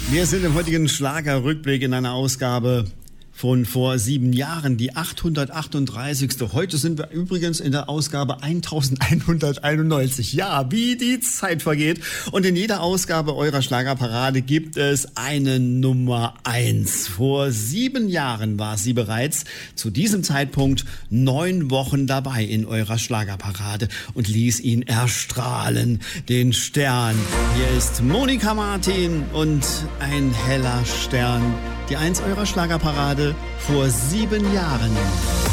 Wir sind im heutigen Schlagerrückblick in einer Ausgabe von vor 7 Jahren, die 838. Heute sind wir übrigens in der Ausgabe 1191. Ja, wie die Zeit vergeht. Und in jeder Ausgabe eurer Schlagerparade gibt es eine Nummer 1. Vor 7 Jahren war sie bereits zu diesem Zeitpunkt 9 Wochen dabei in eurer Schlagerparade und ließ ihn erstrahlen, den Stern. Hier ist Monika Martin und ein heller Stern. Die 1 eurer Schlagerparade vor 7 Jahren.